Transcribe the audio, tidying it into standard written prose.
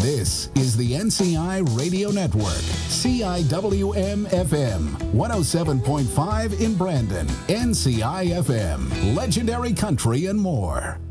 This is the NCI Radio Network, CIWM FM, 107.5 in Brandon, NCI FM, Legendary Country and more.